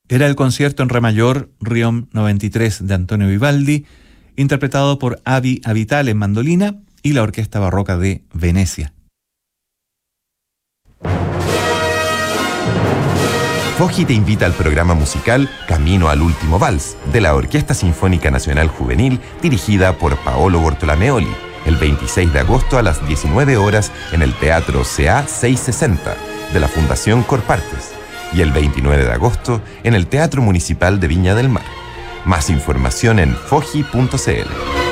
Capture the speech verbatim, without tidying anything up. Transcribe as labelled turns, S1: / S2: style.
S1: Era el concierto en re mayor Riom noventa y tres de Antonio Vivaldi, interpretado por Avi Avital en mandolina y la Orquesta Barroca de Venecia.
S2: Foji te invita al programa musical Camino al Último Vals de la Orquesta Sinfónica Nacional Juvenil, dirigida por Paolo Bortolameoli, el veintiséis de agosto a las diecinueve horas en el Teatro C A seiscientos sesenta de la Fundación Corpartes y el veintinueve de agosto en el Teatro Municipal de Viña del Mar. Más información en foji punto c l.